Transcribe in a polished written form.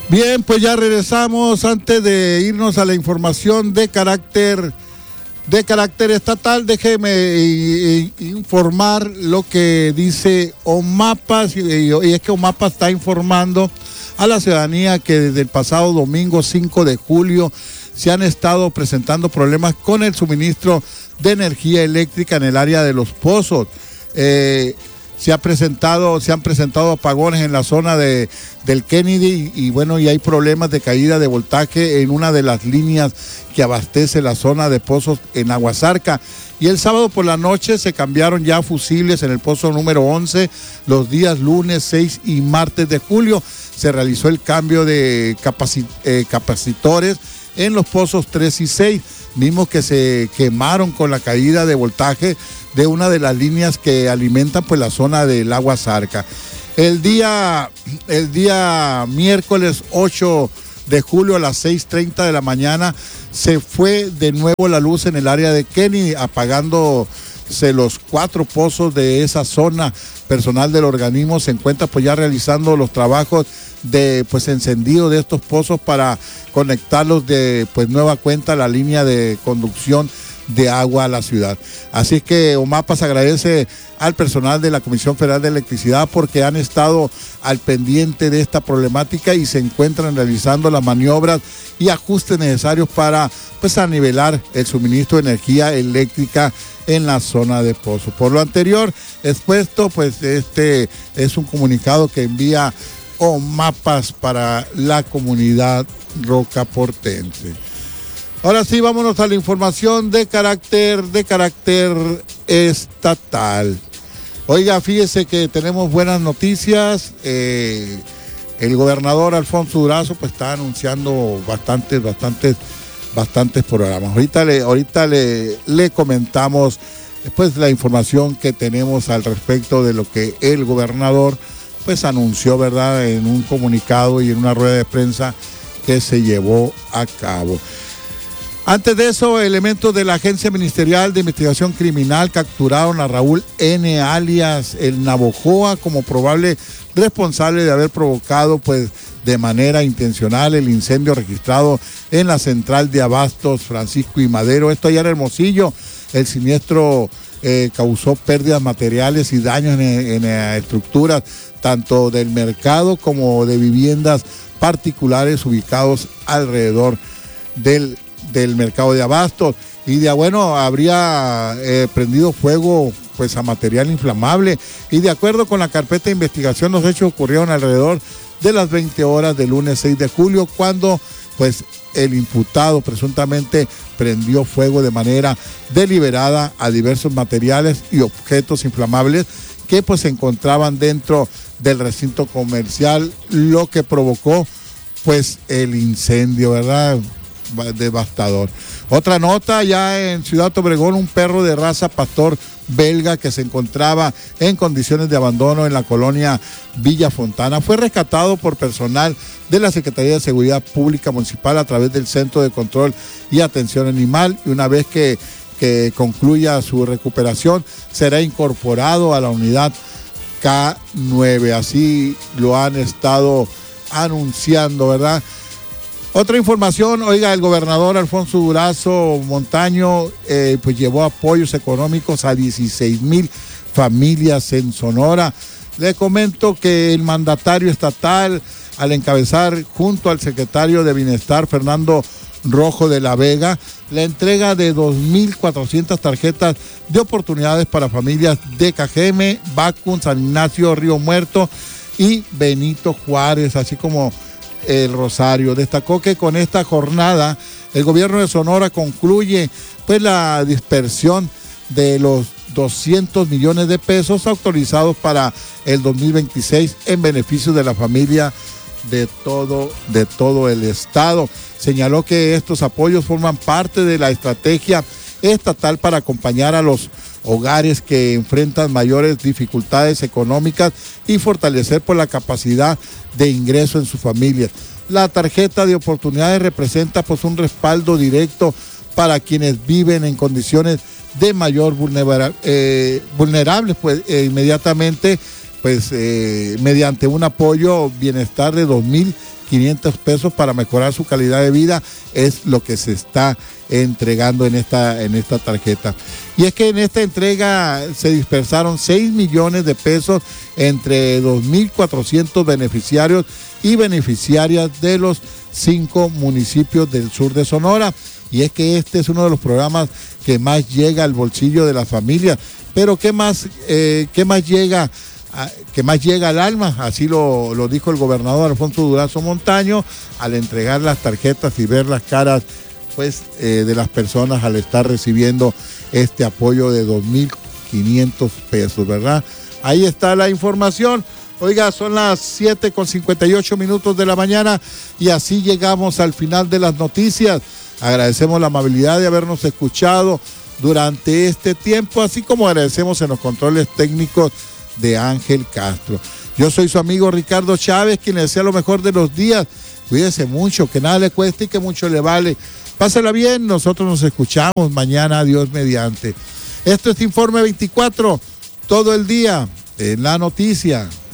Bien, pues ya regresamos. Antes de irnos a la información de carácter estatal, déjeme informar lo que dice OMAPA, y es que OMAPA está informando a la ciudadanía que desde el pasado domingo 5 de julio se han estado presentando problemas con el suministro de energía eléctrica en el área de Los Pozos. Se han presentado apagones en la zona del Kennedy y hay problemas de caída de voltaje en una de las líneas que abastece la zona de pozos en Aguasarca. Y el sábado por la noche se cambiaron ya fusibles en el pozo número 11. Los días lunes 6 y martes de julio se realizó el cambio de capacitores en los pozos 3 y 6, mismos que se quemaron con la caída de voltaje de una de las líneas que alimentan pues la zona del Aguasarca. El día miércoles 8 de julio a las 6:30 de la mañana se fue de nuevo la luz en el área de Kennedy, apagándose los 4 pozos de esa zona. Personal del organismo se encuentra pues ya realizando los trabajos de pues encendido de estos pozos para conectarlos de pues nueva cuenta a la línea de conducción de agua a la ciudad. Así es que OMAPA se agradece al personal de la Comisión Federal de Electricidad porque han estado al pendiente de esta problemática y se encuentran realizando las maniobras y ajustes necesarios para pues anivelar el suministro de energía eléctrica en la zona de Pozo. Por lo anterior expuesto, pues este es un comunicado que envía OMAPAS para la comunidad rocaportense. Ahora sí, vámonos a la información de carácter estatal. Oiga, fíjese que tenemos buenas noticias. El gobernador Alfonso Durazo pues está anunciando bastantes programas. Ahorita le comentamos pues la información que tenemos al respecto de lo que el gobernador pues anunció, ¿verdad?, en un comunicado y en una rueda de prensa que se llevó a cabo. Antes de eso, elementos de la Agencia Ministerial de Investigación Criminal capturaron a Raúl N., alias el Navojoa, como probable responsable de haber provocado pues de manera intencional el incendio registrado en la central de abastos Francisco y Madero. Esto allá en Hermosillo. El siniestro causó pérdidas materiales y daños en estructuras tanto del mercado como de viviendas particulares ubicados alrededor del mercado de abastos, y habría prendido fuego pues a material inflamable. Y de acuerdo con la carpeta de investigación, los hechos ocurrieron alrededor de las 20 horas del lunes 6 de julio, cuando pues el imputado presuntamente prendió fuego de manera deliberada a diversos materiales y objetos inflamables que pues se encontraban dentro del recinto comercial, lo que provocó pues el incendio, ¿verdad?, devastador. Otra nota, ya en Ciudad Obregón, un perro de raza pastor belga que se encontraba en condiciones de abandono en la colonia Villa Fontana fue rescatado por personal de la Secretaría de Seguridad Pública Municipal a través del Centro de Control y Atención Animal, y una vez que concluya su recuperación será incorporado a la unidad K9. Así lo han estado anunciando, ¿verdad? Otra información, oiga, el gobernador Alfonso Durazo Montaño pues llevó apoyos económicos a 16,000 familias en Sonora. Le comento que el mandatario estatal, al encabezar junto al secretario de Bienestar, Fernando Rojo de la Vega, la entrega de 2,400 tarjetas de oportunidades para familias de Cajeme, Bacún, San Ignacio, Río Muerto y Benito Juárez, así como el Rosario. Destacó que con esta jornada el gobierno de Sonora concluye pues la dispersión de los 200 millones de pesos autorizados para el 2026 en beneficio de la familia de todo el estado. Señaló que estos apoyos forman parte de la estrategia estatal para acompañar a los hogares que enfrentan mayores dificultades económicas y fortalecer por la capacidad de ingreso en sus familias. La tarjeta de oportunidades representa pues un respaldo directo para quienes viven en condiciones de mayor vulnerables, pues inmediatamente pues mediante un apoyo bienestar de 2.500 pesos para mejorar su calidad de vida, es lo que se está entregando en esta tarjeta. Y es que en esta entrega se dispersaron 6 millones de pesos entre 2.400 beneficiarios y beneficiarias de los 5 municipios del sur de Sonora. Y es que este es uno de los programas que más llega al bolsillo de las familias. Pero ¿qué más llega al alma? Así lo dijo el gobernador Alfonso Durazo Montaño al entregar las tarjetas y ver las caras pues de las personas al estar recibiendo este apoyo de 2.500 pesos, ¿verdad? Ahí está la información. Oiga, son las 7:58 de la mañana y así llegamos al final de las noticias. Agradecemos la amabilidad de habernos escuchado durante este tiempo, así como agradecemos en los controles técnicos de Ángel Castro. Yo soy su amigo Ricardo Chávez, quien le desea lo mejor de los días. Cuídese mucho, que nada le cueste y que mucho le vale. Pásela bien, nosotros nos escuchamos mañana, Dios mediante. Esto es Informe 24, todo el día en la noticia.